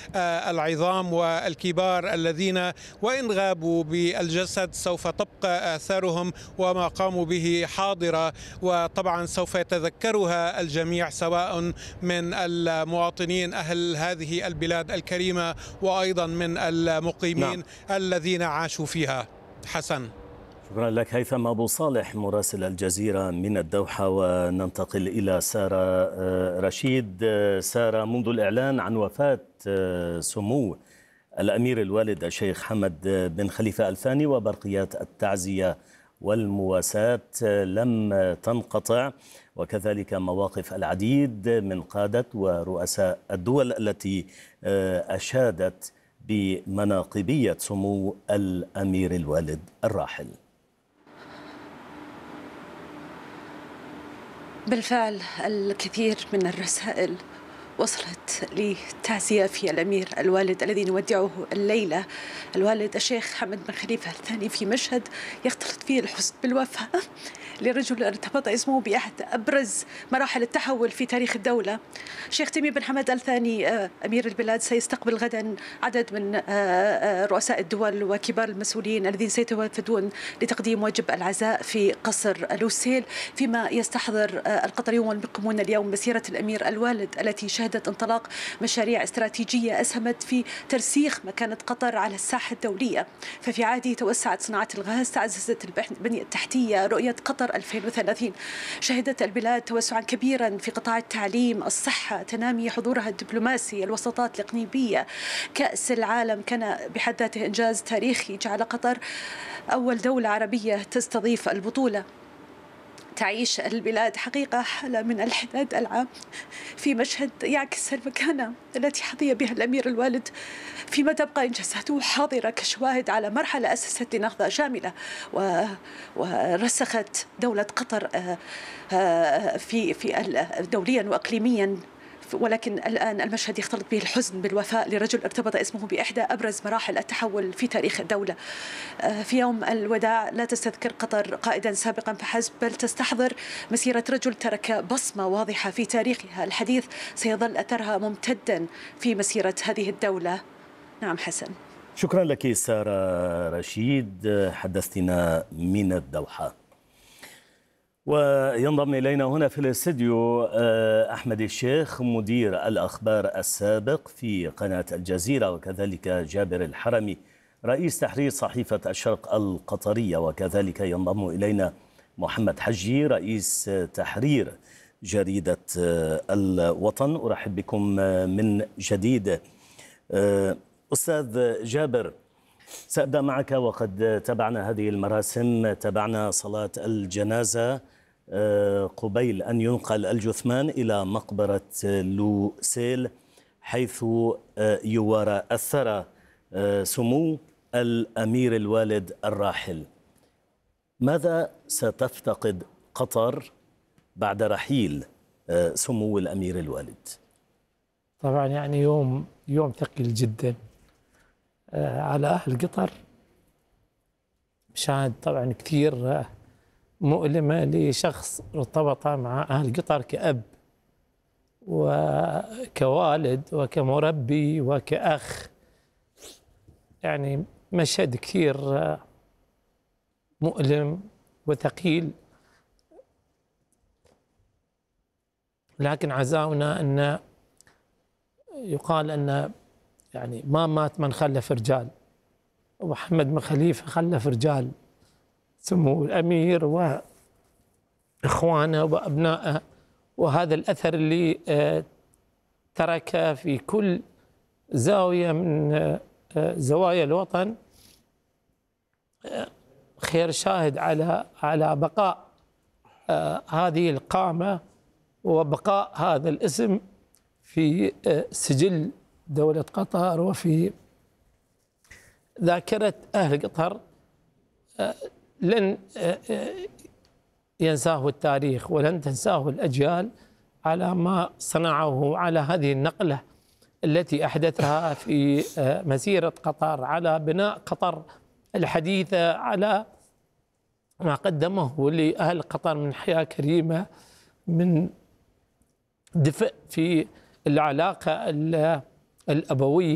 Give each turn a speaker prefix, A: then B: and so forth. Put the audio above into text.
A: العظام والكبار الذين وإن غابوا بالجسد سوف تبقى آثارهم وما قاموا به حاضرة، وطبعا سوف يتذكرها الجميع سواء من المواطنين أهل هذه البلاد الكريمة وأيضا من المقيمين الذين عاشوا فيها. حسن.
B: شكرا لك هيثم أبو صالح مراسل الجزيرة من الدوحة. وننتقل إلى سارة رشيد. سارة، منذ الإعلان عن وفاة سمو الأمير الوالد الشيخ حمد بن خليفة الثاني وبرقيات التعزية والمواساة لم تنقطع، وكذلك مواقف العديد من قادة ورؤساء الدول التي أشادت بمناقبية سمو الأمير الوالد الراحل.
C: بالفعل الكثير من الرسائل وصلت لتعزية في الأمير الوالد الذي نودعه الليلة، الوالد الشيخ حمد بن خليفة الثاني، في مشهد يختلط فيه الحزن بالوفاة لرجل ارتبط اسمه بأحد أبرز مراحل التحول في تاريخ الدولة. الشيخ تميم بن حمد الثاني أمير البلاد سيستقبل غدا عدد من رؤساء الدول وكبار المسؤولين الذين سيتوافدون لتقديم واجب العزاء في قصر لوسيل، فيما يستحضر القطريون والمقيمون اليوم مسيرة الأمير الوالد التي شهدت انطلاق مشاريع استراتيجية أسهمت في ترسيخ مكانة قطر على الساحة الدولية. ففي عهده توسعت صناعة الغاز، تعززت البنية التحتية، رؤية قطر 2030 شهدت البلاد توسعا كبيرا في قطاع التعليم، الصحة، تنامي حضورها الدبلوماسي، الوساطات الإقليمية. كأس العالم كان بحد ذاته إنجاز تاريخي جعل قطر أول دولة عربية تستضيف البطولة. تعيش البلاد حقيقة حالة من الحداد العام في مشهد يعكس المكانة التي حظي بها الأمير الوالد، فيما تبقى إنجازاته حاضرة كشواهد على مرحلة أسست لنهضة شاملة ورسخت دولة قطر في دوليا وإقليميا. ولكن الآن المشهد يختلط به الحزن بالوفاء لرجل ارتبط اسمه بإحدى أبرز مراحل التحول في تاريخ الدولة. في يوم الوداع لا تستذكر قطر قائدا سابقا فحسب، بل تستحضر مسيرة رجل ترك بصمة واضحة في تاريخها الحديث سيظل أثرها ممتدا في مسيرة هذه الدولة. نعم حسن.
B: شكرا لك سارة رشيد، حدثتنا من الدوحة. وينضم إلينا هنا في الاستديو أحمد الشيخ مدير الأخبار السابق في قناة الجزيرة، وكذلك جابر الحرمي رئيس تحرير صحيفة الشرق القطرية، وكذلك ينضم إلينا محمد حجي رئيس تحرير جريدة الوطن. أرحب بكم من جديد. أستاذ جابر، سأبدأ معك. وقد تابعنا هذه المراسم، تابعنا صلاة الجنازة قبيل أن ينقل الجثمان إلى مقبرة لوسيل حيث يوارى الثرى سمو الأمير الوالد الراحل. ماذا ستفتقد قطر بعد رحيل سمو الأمير الوالد؟
D: طبعا يعني يوم ثقيل جدا على أهل قطر، مشاهد طبعا كثير مؤلمة لشخص ارتبط مع أهل قطر كأب وكوالد وكمربي وكأخ. يعني مشهد كثير مؤلم وثقيل، لكن عزاؤنا أن يقال أن يعني ما مات من خلف رجال، ومحمد بن خليفة خلف رجال، سمو الأمير وإخوانه وأبنائه، وهذا الأثر اللي تركه في كل زاوية من زوايا الوطن خير شاهد على بقاء هذه القامة وبقاء هذا الاسم في سجل دولة قطر وفي ذاكرة أهل قطر. لن ينساه التاريخ ولن تنساه الأجيال على ما صنعه، على هذه النقلة التي أحدثها في مسيرة قطر، على بناء قطر الحديثة، على ما قدمه لأهل قطر من حياة كريمة، من دفء في العلاقة الأبوية.